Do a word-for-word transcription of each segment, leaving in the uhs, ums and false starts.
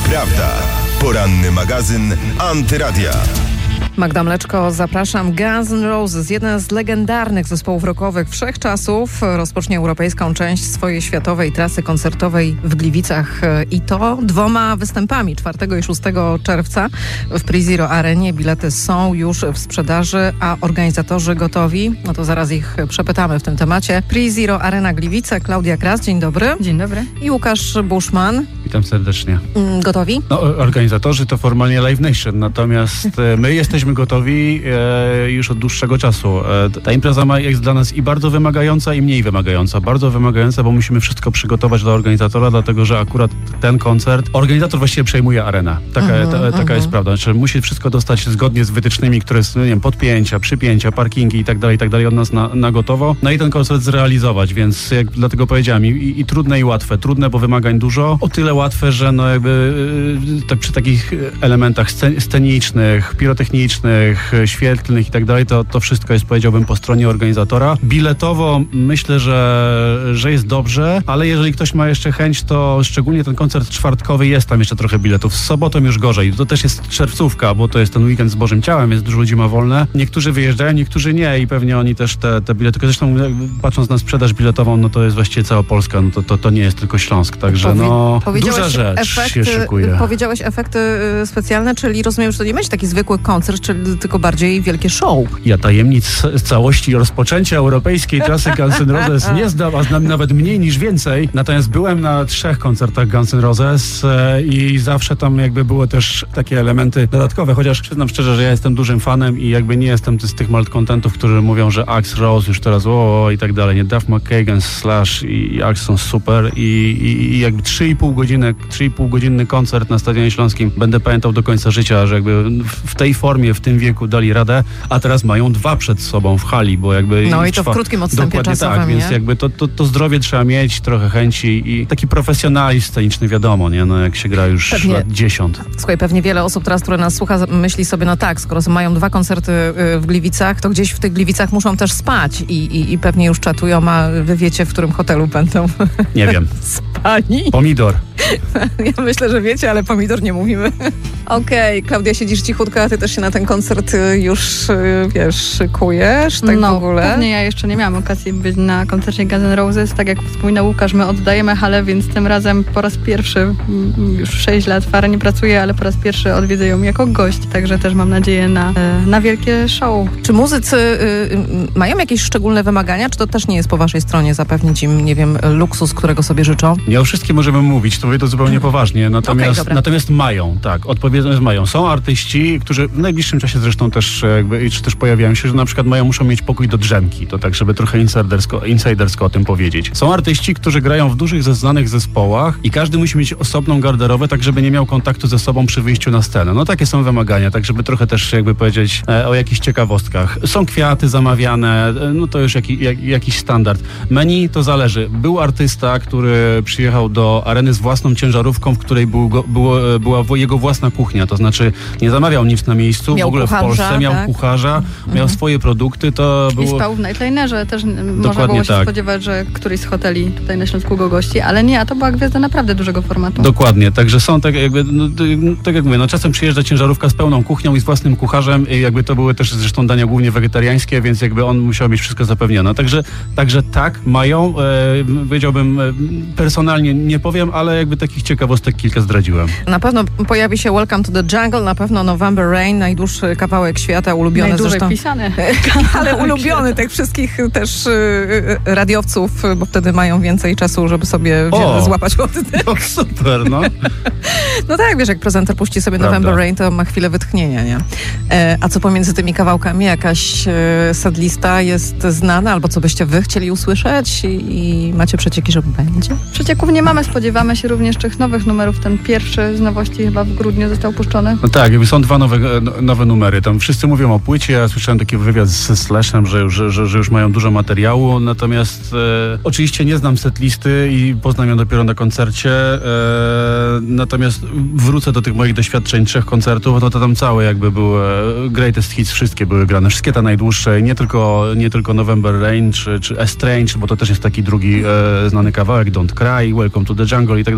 Prawda. Poranny magazyn Antyradia. Magda Mleczko, zapraszam. Guns N' Roses, jeden z legendarnych zespołów rockowych wszechczasów, rozpocznie europejską część swojej światowej trasy koncertowej w Gliwicach i to dwoma występami, czwartego i szóstego czerwca w PreZero Arenie. Bilety są już w sprzedaży, a organizatorzy gotowi? No to zaraz ich przepytamy w tym temacie. PreZero Arena Gliwice, Klaudia Kras, dzień dobry. Dzień dobry. I Łukasz Buszman. Witam serdecznie. Gotowi? No, organizatorzy to formalnie Live Nation, natomiast my jesteśmy gotowi e, już od dłuższego czasu. E, ta impreza ma, jest dla nas i bardzo wymagająca, i mniej wymagająca. Bardzo wymagająca, bo musimy wszystko przygotować dla organizatora, dlatego że akurat ten koncert, organizator właściwie przejmuje arenę. Taka, uh-huh, ta, taka uh-huh. jest prawda. Znaczy, musi wszystko dostać zgodnie z wytycznymi, które są, nie wiem, podpięcia, przypięcia, parkingi i tak dalej, i tak dalej od nas na, na gotowo. No i ten koncert zrealizować, więc jak dlatego powiedziałem, i, i, i trudne i łatwe. Trudne, bo wymagań dużo. O tyle łatwe, że no jakby tak przy takich elementach scenicznych, pirotechnicznych, świetlnych i tak dalej, to, to wszystko jest, powiedziałbym, po stronie organizatora. Biletowo myślę, że, że jest dobrze, ale jeżeli ktoś ma jeszcze chęć, to szczególnie ten koncert czwartkowy, jest tam jeszcze trochę biletów. Z sobotą już gorzej. To też jest czerwcówka, bo to jest ten weekend z Bożym Ciałem, więc dużo ludzi ma wolne. Niektórzy wyjeżdżają, niektórzy nie i pewnie oni też te, te bilety, zresztą patrząc na sprzedaż biletową, no to jest właściwie cała Polska, no to, to, to nie jest tylko Śląsk, także no duża rzecz efekty, się szykuje. Powiedziałeś efekty specjalne, czyli rozumiem, że to nie będzie taki zwykły koncert, czyli tylko bardziej wielkie show. Ja tajemnic z całości rozpoczęcia europejskiej trasy Guns N' Roses nie znam, a znam nawet mniej niż więcej. Natomiast byłem na trzech koncertach Guns N' Roses e, i zawsze tam jakby było też takie elementy dodatkowe, chociaż przyznam szczerze, że ja jestem dużym fanem i jakby nie jestem z tych malcontentów, którzy mówią, że Axl Rose już teraz o, o i tak dalej. Nie, Duff McKagan, Slash i Axl są super i, i, i jakby trzy i pół godziny, trzy i pół godzinny koncert na Stadionie Śląskim będę pamiętał do końca życia, że jakby w tej formie, w tym wieku dali radę, a teraz mają dwa przed sobą w hali, bo jakby... No i to trwa, w krótkim odstępie dokładnie czasowym, tak, nie? więc jakby to, to, to zdrowie trzeba mieć, trochę chęci i taki profesjonalizm sceniczny, wiadomo, nie? No jak się gra już pewnie, lat dziesiąt. Słuchaj, pewnie wiele osób teraz, które nas słucha, myśli sobie, no tak, skoro mają dwa koncerty w Gliwicach, to gdzieś w tych Gliwicach muszą też spać i, i, i pewnie już czatują, a wy wiecie, w którym hotelu będą Nie wiem. spani. Pomidor. Ja myślę, że wiecie, ale pomidor nie mówimy. Okej, okay, Klaudia, siedzisz cichutko, a ty też się na ten koncert już, wiesz, szykujesz, tak no, w ogóle? Pewnie ja jeszcze nie miałam okazji być na koncercie Guns N' Roses. Tak jak wspominał Łukasz, my oddajemy halę, więc tym razem po raz pierwszy, już sześć lat w arenie pracuję, ale po raz pierwszy odwiedzę ją jako gość, także też mam nadzieję na, na wielkie show. Czy muzycy y, mają jakieś szczególne wymagania, czy to też nie jest po waszej stronie zapewnić im, nie wiem, luksus, którego sobie życzą? Nie o wszystkim możemy mówić, to mówię to zupełnie poważnie, natomiast, okay, natomiast mają, tak, odpowiedź mają. Są artyści, którzy w najbliższym czasie zresztą też jakby, czy też pojawiają się, że na przykład mają, muszą mieć pokój do drzemki, to tak, żeby trochę insidersko, insidersko o tym powiedzieć. Są artyści, którzy grają w dużych, znanych zespołach i każdy musi mieć osobną garderobę, tak żeby nie miał kontaktu ze sobą przy wyjściu na scenę. No takie są wymagania, tak żeby trochę też jakby powiedzieć e, o jakichś ciekawostkach. Są kwiaty zamawiane, e, no to już jaki, jak, jakiś standard. Menu to zależy. Był artysta, który przyjechał do areny z własną ciężarówką, w której był go, było, była jego własna kuchnia, to znaczy nie zamawiał nic na miejscu, miał w ogóle kucharza, w Polsce, miał tak? kucharza, mhm. miał swoje produkty, to było... I spał w Nightlinerze, też Dokładnie można było się tak. spodziewać, że któryś z hoteli tutaj na Śląsku go gości, ale nie, a to była gwiazda naprawdę dużego formatu. Dokładnie, także są tak jakby, no, tak jak mówię, no czasem przyjeżdża ciężarówka z pełną kuchnią i z własnym kucharzem i jakby to były też zresztą dania głównie wegetariańskie, więc jakby on musiał mieć wszystko zapewnione. Także, także tak, mają, e, powiedziałbym, e, personalnie nie powiem, ale jakby takich ciekawostek kilka zdradziłem. Na pewno pojawi się Welcome to the Jungle, na pewno November Rain, najdłuższy kawałek świata, ulubiony Najdłużej zresztą. pisany. Ale ulubiony tych wszystkich też y, radiowców, bo wtedy mają więcej czasu, żeby sobie O, złapać oddech. No super, no. No tak, wiesz, jak prezenter puści sobie Prawda. November Rain, to ma chwilę wytchnienia, nie? E, a co pomiędzy tymi kawałkami? Jakaś e, setlista jest znana, albo co byście wy chcieli usłyszeć i, i macie przecieki, że będzie? Przecieków nie mamy, spodziewamy się również tych nowych numerów. Ten pierwszy z nowości chyba w grudniu został puszczony. No tak, jakby są dwa nowe, nowe numery. Tam wszyscy mówią o płycie, ja słyszałem taki wywiad ze Slashem, że już, że, że już mają dużo materiału, natomiast e, oczywiście nie znam setlisty i poznam ją dopiero na koncercie, e, natomiast wrócę do tych moich doświadczeń trzech koncertów, no to tam całe jakby były greatest hits, wszystkie były grane, wszystkie te najdłuższe, nie tylko, nie tylko November Rain czy, czy Estranged, bo to też jest taki drugi e, znany kawałek, Don't Cry, Welcome to the Jungle i tak dalej.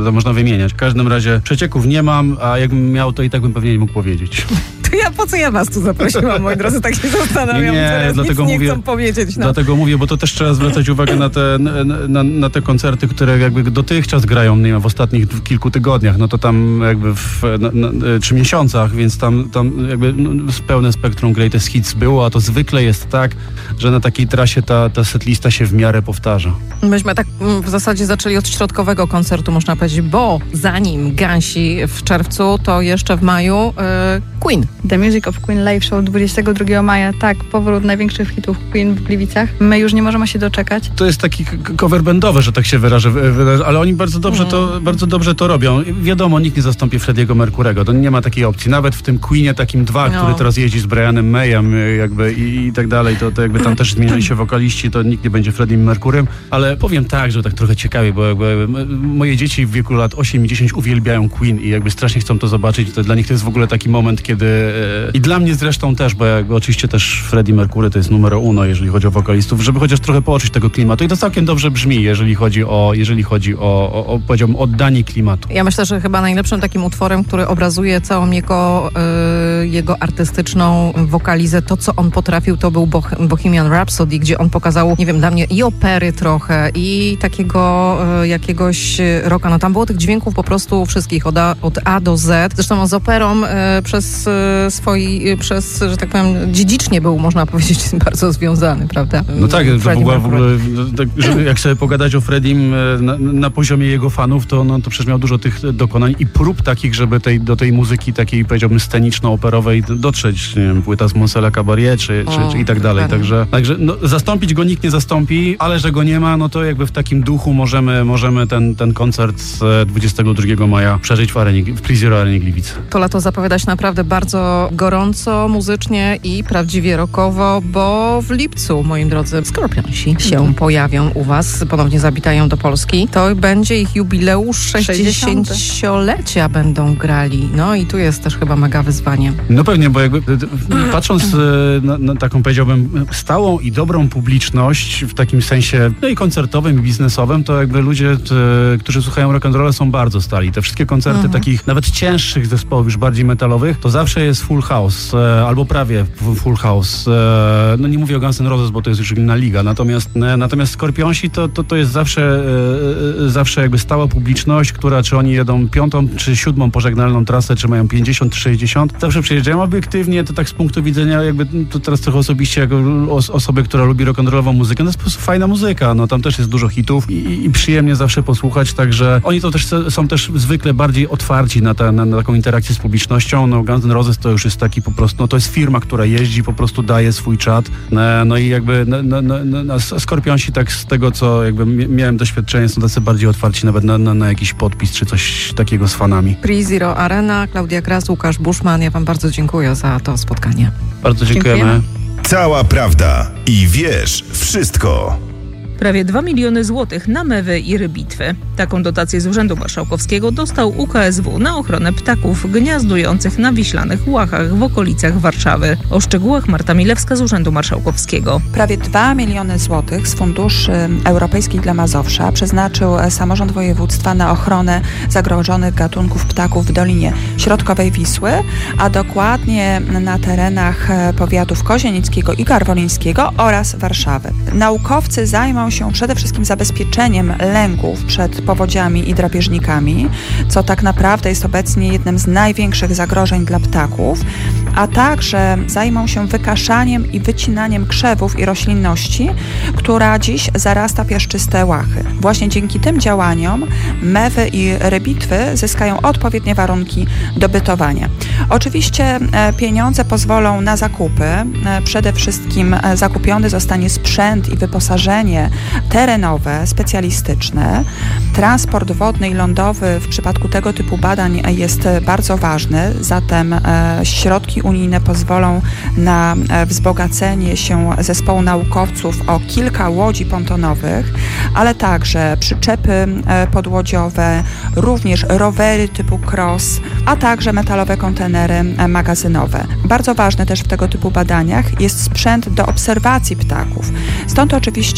to można wymieniać. W każdym razie przecieków nie mam, a jakbym miał, to i tak bym pewnie nie mógł powiedzieć. To ja po co ja was tu zaprosiłam, moi drodzy, tak się zastanawiam, Nie, teraz dlatego nic nie mówię- chcą powiedzieć. No. Dlatego mówię, bo to też trzeba zwracać uwagę na te, na, na te koncerty, które jakby dotychczas grają, nie wiem, w ostatnich kilku tygodniach, no to tam jakby w, na, na, czy miesiącach, więc tam, tam jakby no, pełne spektrum greatest hits było, a to zwykle jest tak, że na takiej trasie ta, ta setlista się w miarę powtarza. Myśmy tak mm, w zasadzie zaczęli od środkowego koncertu, można powiedzieć, bo zanim Gansi w czerwcu, to jeszcze w maju e, Queen. The Music of Queen Live Show dwudziestego drugiego maja, tak, powrót największych hitów Queen w Gliwicach. My już nie możemy się doczekać. To jest taki k- cover bandowy, że tak się wyrażę, wyrażę ale oni bardzo dobrze, to, bardzo dobrze to robią. I wiadomo, nikt nie zastąpi Freddie'ego Mercurego, to nie ma takiej opcji. Nawet w tym Queenie takim dwa, No. który teraz jeździ z Brianem Mayem y, jakby i, i tak dalej, to, to jakby tam też zmieniali się wokaliści, to nikt nie będzie Freddiem Mercurym, ale powiem tak, że tak trochę ciekawie, bo jakby m- moje dzieci w wieku lat osiem i dziesięć uwielbiają Queen i jakby strasznie chcą to zobaczyć. To dla nich to jest w ogóle taki moment, kiedy e, i dla mnie zresztą też, bo jakby oczywiście też Freddie Mercury to jest numero uno, jeżeli chodzi o wokalistów, żeby chociaż trochę poczuć tego klimatu i to całkiem dobrze brzmi, jeżeli chodzi o, jeżeli chodzi o, o, o powiedziałbym, oddanie klimatu. Ja myślę, że chyba najlepszym takim utworem, który obrazuje całą jego, y, jego artystyczną wokalizę, to co on potrafił, to był Boh- Bohemian Rhapsody, gdzie on pokazał, nie wiem, dla mnie i opery trochę, i takiego y, jakiegoś rocka. No tam było tych dźwięków po prostu wszystkich, od A, od A do Z. Zresztą z operą y, przez y, swoi, y, przez, że tak powiem, dziedzicznie był, można powiedzieć, bardzo związany, prawda? No tak, to Freddie w ogóle, w Mercury. ogóle tak, żeby, jak sobie pogadać o Freddiem e, na, na poziomie jego fanów, to, no, to przecież miał dużo tych dokonań i prób takich, żeby tej, do tej muzyki takiej, powiedziałbym, sceniczno-operowej dotrzeć, nie wiem, płyta z Monsela Caballé, czy, O, czy, czy i tak dalej. dokładnie. Także, także no, zastąpić go nikt nie zastąpi, ale że go nie ma, no to jakby w takim duchu możemy, możemy ten, ten koncert e, dwudziestego drugiego maja przeżyć w, arenie, w Prizero Arenie Gliwice. To lato zapowiada się naprawdę bardzo gorąco, muzycznie i prawdziwie rockowo, bo w lipcu, moi drodzy, Skorpionsi się pojawią u was, ponownie zawitają do Polski. To będzie ich jubileusz sześćdziesięciolecia będą grali. No i tu jest też chyba mega wyzwanie. No pewnie, bo jakby d- d- patrząc e, na, na taką, powiedziałbym, stałą i dobrą publiczność w takim sensie, no i koncertowym, i biznesowym, to jakby ludzie, t, którzy słuchają rock'n'rolla, są bardzo stali. Te wszystkie koncerty takich nawet cięższych zespołów, już bardziej metalowych, to zawsze jest full house, e, albo prawie w- full house. E, no nie mówię o Guns N' Roses, bo to jest już inna liga, natomiast, e, natomiast Skorpionsi to, to, to jest zawsze, e, e, zawsze jakby stała publiczność, która, czy oni jedą piątą, czy siódmą pożegnalną trasę, czy mają pięćdziesiąt, sześćdziesiąt, zawsze przyjeżdżają. Obiektywnie to tak z punktu widzenia, jakby to teraz trochę osobiście, jako os- osoby, która lubi rock'n'rollową muzykę, no to jest po prostu fajna muzyka, no tam też jest dużo hitów i, i przyjemnie zawsze posłuchać, także oni to też są też zwykle bardziej otwarci na, ta, na, na taką interakcję z publicznością. No Guns N' Roses to już jest taki po prostu, no to jest firma, która jeździ, po prostu daje swój czat, no, no i jakby no, no, no, no, Skorpionsi tak z tego, co jakby miałem doświadczenie, są tacy bardziej otwarci nawet na, na, na jakiś podpis, czy coś takiego z fanami. Prizero Arena, Klaudia Gras, Łukasz Buszman. Ja wam bardzo dziękuję za to spotkanie. Bardzo dziękujemy. Dziękujemy. Cała prawda i wiesz wszystko. Prawie dwa miliony złotych na mewy i rybitwy. Taką dotację z Urzędu Marszałkowskiego dostał U K S W na ochronę ptaków gniazdujących na wiślanych łachach w okolicach Warszawy. O szczegółach Marta Milewska z Urzędu Marszałkowskiego. Prawie dwa miliony złotych z funduszy europejskich dla Mazowsza przeznaczył samorząd województwa na ochronę zagrożonych gatunków ptaków w Dolinie Środkowej Wisły, a dokładnie na terenach powiatów kozienickiego i garwolińskiego oraz Warszawy. Naukowcy zajmą się przede wszystkim zabezpieczeniem lęków przed powodziami i drapieżnikami, co tak naprawdę jest obecnie jednym z największych zagrożeń dla ptaków, a także zajmą się wykaszaniem i wycinaniem krzewów i roślinności, która dziś zarasta piaszczyste łachy. Właśnie dzięki tym działaniom mewy i rybitwy zyskają odpowiednie warunki do bytowania. Oczywiście pieniądze pozwolą na zakupy. Przede wszystkim zakupiony zostanie sprzęt i wyposażenie terenowe, specjalistyczne. Transport wodny i lądowy w przypadku tego typu badań jest bardzo ważny, zatem środki unijne pozwolą na wzbogacenie się zespołu naukowców o kilka łodzi pontonowych, ale także przyczepy podłodziowe, również rowery typu cross, a także metalowe kontenery magazynowe. Bardzo ważny też w tego typu badaniach jest sprzęt do obserwacji ptaków. Stąd oczywiście planowane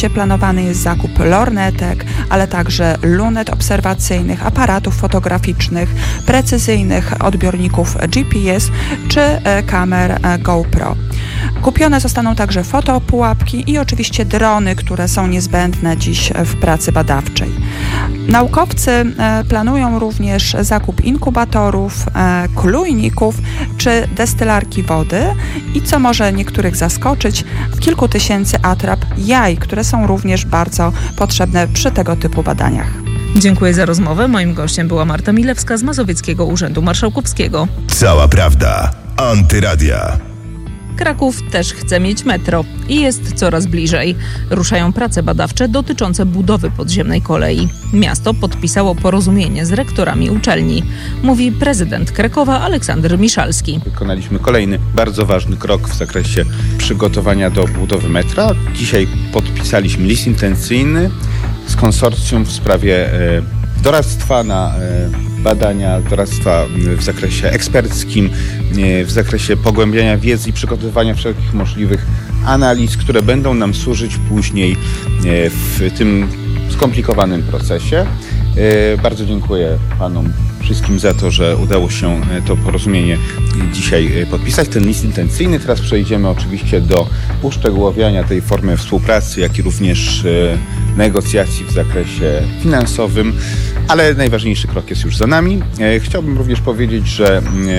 Planowany jest zakup lornetek, ale także lunet obserwacyjnych, aparatów fotograficznych, precyzyjnych odbiorników G P S czy kamer GoPro. Kupione zostaną także fotopułapki i oczywiście drony, które są niezbędne dziś w pracy badawczej. Naukowcy planują również zakup inkubatorów, klujników czy destylarki wody i co może niektórych zaskoczyć, kilku tysięcy atrap jaj, które są również bardzo potrzebne przy tego typu badaniach. Dziękuję za rozmowę. Moim gościem była Marta Milewska z Mazowieckiego Urzędu Marszałkowskiego. Cała prawda. Antyradia. Kraków też chce mieć metro i jest coraz bliżej. Ruszają prace badawcze dotyczące budowy podziemnej kolei. Miasto podpisało porozumienie z rektorami uczelni, mówi prezydent Krakowa Aleksander Miszalski. Wykonaliśmy kolejny bardzo ważny krok w zakresie przygotowania do budowy metra. Dzisiaj podpisaliśmy list intencyjny z konsorcjum w sprawie e, doradztwa na e, badania, doradztwa w zakresie eksperckim, w zakresie pogłębiania wiedzy i przygotowywania wszelkich możliwych analiz, które będą nam służyć później w tym skomplikowanym procesie. Bardzo dziękuję panom wszystkim za to, że udało się to porozumienie dzisiaj podpisać, ten list intencyjny. Teraz przejdziemy oczywiście do uszczegółowiania tej formy współpracy, jak i również negocjacji w zakresie finansowym, ale najważniejszy krok jest już za nami. Chciałbym również powiedzieć, że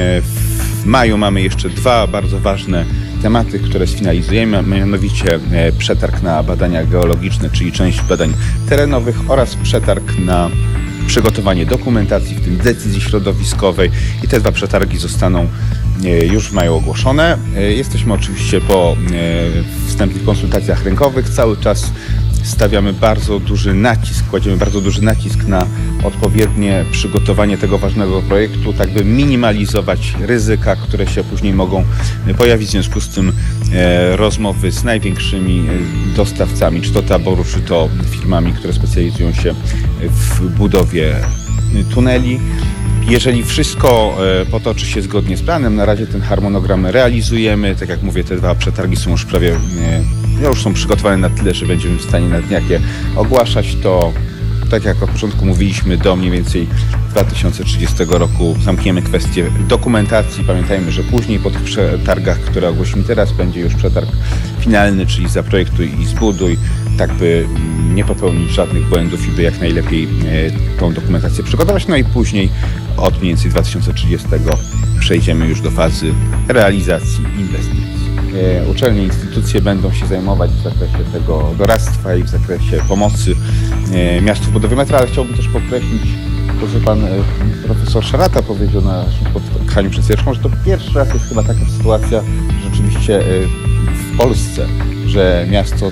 w maju mamy jeszcze dwa bardzo ważne tematy, które sfinalizujemy, mianowicie przetarg na badania geologiczne, czyli część badań terenowych oraz przetarg na przygotowanie dokumentacji, w tym decyzji środowiskowej i te dwa przetargi zostaną już w maju ogłoszone. Jesteśmy oczywiście po wstępnych konsultacjach rynkowych. Cały czas stawiamy bardzo duży nacisk, kładziemy bardzo duży nacisk na odpowiednie przygotowanie tego ważnego projektu, tak by minimalizować ryzyka, które się później mogą pojawić. W związku z tym e, rozmowy z największymi dostawcami, czy to taboru, czy to firmami, które specjalizują się w budowie tuneli. Jeżeli wszystko e, potoczy się zgodnie z planem, na razie ten harmonogram realizujemy. Tak jak mówię, te dwa przetargi są już prawie, e, już są przygotowane na tyle, że będziemy w stanie na dniach je ogłaszać. To, tak jak od początku mówiliśmy, do mniej więcej dwa tysiące trzydziestego roku zamkniemy kwestię dokumentacji. Pamiętajmy, że później po tych przetargach, które ogłosimy teraz, będzie już przetarg finalny, czyli zaprojektuj i zbuduj, tak by nie popełnić żadnych błędów i by jak najlepiej e, tą dokumentację przygotować. No i później od mniej więcej dwa tysiące trzydziestego przejdziemy już do fazy realizacji inwestycji. E, uczelnie i instytucje będą się zajmować w zakresie tego doradztwa i w zakresie pomocy e, miastu w budowie metra, ale chciałbym też podkreślić to, co pan e, profesor Szarata powiedział na naszym spotkaniu przed chwileczką, że to pierwszy raz jest chyba taka sytuacja rzeczywiście e, w Polsce, że miasto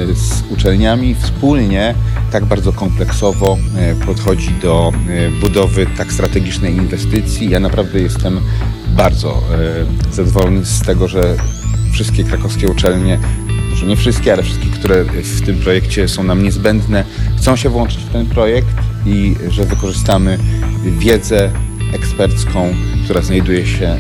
z uczelniami wspólnie tak bardzo kompleksowo podchodzi do budowy tak strategicznej inwestycji. Ja naprawdę jestem bardzo zadowolony z tego, że wszystkie krakowskie uczelnie, może nie wszystkie, ale wszystkie, które w tym projekcie są nam niezbędne, chcą się włączyć w ten projekt i że wykorzystamy wiedzę ekspercką, która znajduje się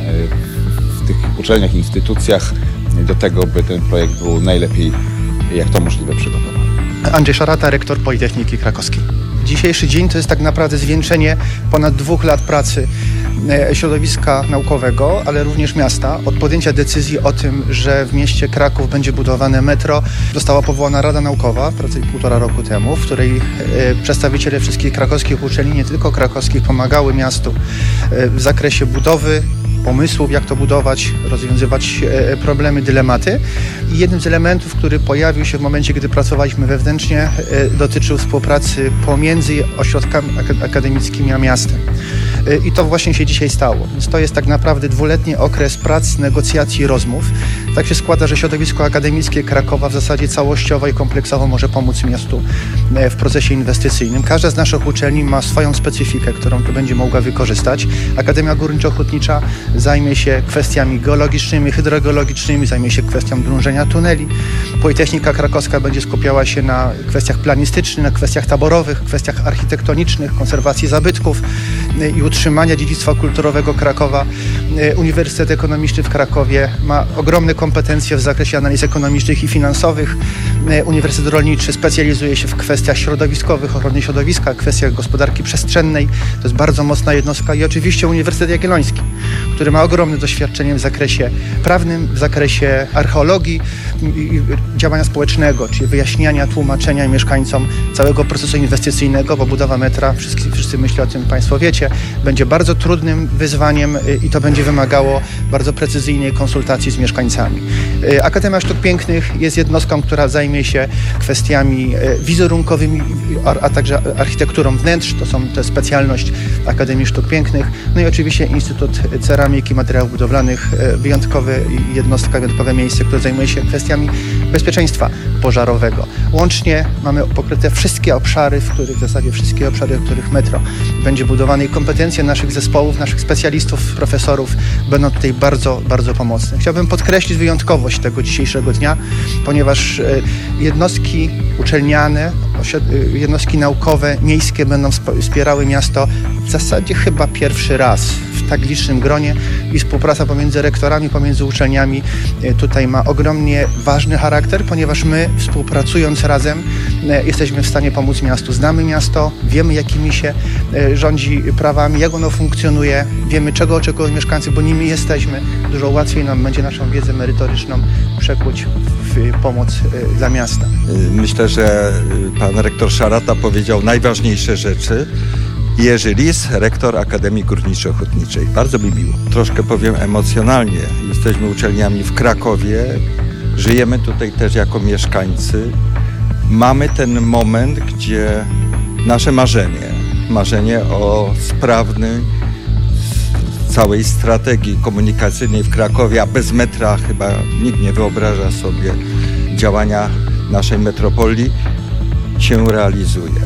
w tych uczelniach i instytucjach do tego, by ten projekt był najlepiej jak to możliwe przygotowany. Andrzej Szarata, rektor Politechniki Krakowskiej. Dzisiejszy dzień to jest tak naprawdę zwieńczenie ponad dwóch lat pracy środowiska naukowego, ale również miasta. Od podjęcia decyzji o tym, że w mieście Kraków będzie budowane metro, została powołana Rada Naukowa prawie półtora roku temu, w której przedstawiciele wszystkich krakowskich uczelni, nie tylko krakowskich, pomagały miastu w zakresie budowy, pomysłów, jak to budować, rozwiązywać problemy, dylematy. I jednym z elementów, który pojawił się w momencie, gdy pracowaliśmy wewnętrznie, dotyczył współpracy pomiędzy ośrodkami akademickimi a miastem. I to właśnie się dzisiaj stało. Więc to jest tak naprawdę dwuletni okres prac, negocjacji, rozmów. Tak się składa, że środowisko akademickie Krakowa w zasadzie całościowo i kompleksowo może pomóc miastu w procesie inwestycyjnym. Każda z naszych uczelni ma swoją specyfikę, którą tu będzie mogła wykorzystać. Akademia Górniczo-Hutnicza zajmie się kwestiami geologicznymi, hydrogeologicznymi, zajmie się kwestią drążenia tuneli. Politechnika Krakowska będzie skupiała się na kwestiach planistycznych, na kwestiach taborowych, kwestiach architektonicznych, konserwacji zabytków i utrzymania dziedzictwa kulturowego Krakowa. Uniwersytet Ekonomiczny w Krakowie ma ogromne kompetencje w zakresie analiz ekonomicznych i finansowych. Uniwersytet Rolniczy specjalizuje się w kwestiach środowiskowych, ochrony środowiska, kwestiach gospodarki przestrzennej. To jest bardzo mocna jednostka. I oczywiście Uniwersytet Jagielloński, który ma ogromne doświadczenie w zakresie prawnym, w zakresie archeologii i działania społecznego, czyli wyjaśniania, tłumaczenia mieszkańcom całego procesu inwestycyjnego, bo budowa metra, wszyscy, wszyscy myślę o tym, Państwo wiecie, będzie bardzo trudnym wyzwaniem i to będzie wymagało bardzo precyzyjnej konsultacji z mieszkańcami. Akademia Sztuk Pięknych jest jednostką, która zajmie się kwestiami wizerunkowymi, a także architekturą wnętrz. To są to jest specjalność Akademii Sztuk Pięknych. No i oczywiście Instytut Ceramiki i Materiałów Budowlanych, wyjątkowy jednostka, wyjątkowe miejsce, które zajmuje się kwestiami bezpieczeństwa pożarowego. Łącznie mamy pokryte wszystkie obszary, w których w zasadzie wszystkie obszary, w których metro będzie budowane i kompetencje naszych zespołów, naszych specjalistów, profesorów będą tutaj bardzo, bardzo pomocne. Chciałbym podkreślić wyjątkowość tego dzisiejszego dnia, ponieważ jednostki uczelniane, jednostki naukowe, miejskie będą wspierały miasto w zasadzie chyba pierwszy raz w tak licznym gronie i współpraca pomiędzy rektorami, pomiędzy uczelniami tutaj ma ogromnie ważny charakter, ponieważ my współpracując razem jesteśmy w stanie pomóc miastu. Znamy miasto, wiemy jakimi się rządzi prawami, jak ono funkcjonuje, wiemy czego oczekują mieszkańcy, bo nimi jesteśmy. Dużo łatwiej nam będzie naszą wiedzę merytoryczną przekuć w pomoc dla miasta. Myślę, że pan rektor Szarata powiedział najważniejsze rzeczy. Jerzy Lis, rektor Akademii Górniczo-Hutniczej. Bardzo mi miło. Troszkę powiem emocjonalnie. Jesteśmy uczelniami w Krakowie. Żyjemy tutaj też jako mieszkańcy. Mamy ten moment, gdzie nasze marzenie, marzenie o sprawnej całej strategii komunikacyjnej w Krakowie, a bez metra chyba nikt nie wyobraża sobie działania naszej metropolii, się realizuje.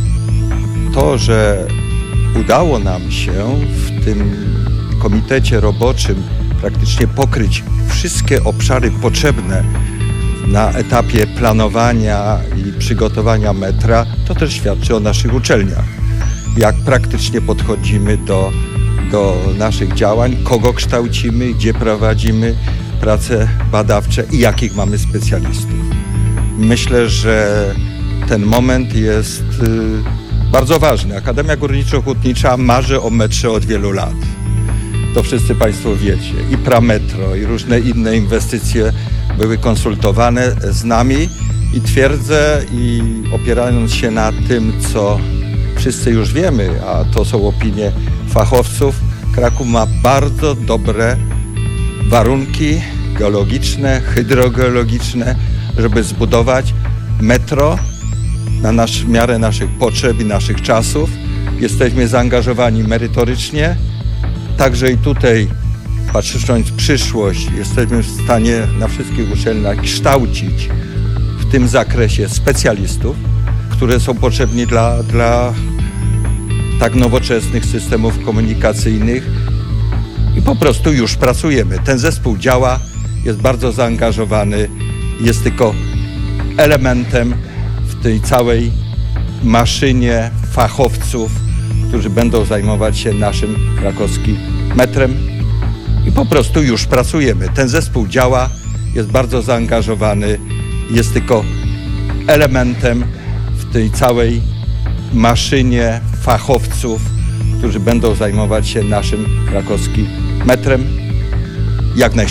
To, że udało nam się w tym komitecie roboczym praktycznie pokryć wszystkie obszary potrzebne na etapie planowania i przygotowania metra, to też świadczy o naszych uczelniach. Jak praktycznie podchodzimy do, do naszych działań, kogo kształcimy, gdzie prowadzimy prace badawcze i jakich mamy specjalistów. Myślę, że ten moment jest bardzo ważny. Akademia Górniczo-Hutnicza marzy o metrze od wielu lat. To wszyscy Państwo wiecie. I prametro, i różne inne inwestycje były konsultowane z nami i twierdzę, i opierając się na tym, co wszyscy już wiemy, a to są opinie fachowców, Kraków ma bardzo dobre warunki geologiczne, hydrogeologiczne, żeby zbudować metro na nasz, miarę naszych potrzeb i naszych czasów. Jesteśmy zaangażowani merytorycznie. Także i tutaj, patrząc w przyszłość, jesteśmy w stanie na wszystkich uczelniach kształcić w tym zakresie specjalistów, które są potrzebni dla, dla tak nowoczesnych systemów komunikacyjnych i po prostu już pracujemy. Ten zespół działa, jest bardzo zaangażowany, jest tylko elementem w tej całej maszynie fachowców, którzy będą zajmować się naszym krakowskim metrem i po prostu już pracujemy. Ten zespół działa, jest bardzo zaangażowany, jest tylko elementem w tej całej maszynie fachowców, którzy będą zajmować się naszym krakowskim metrem jak najszybciej.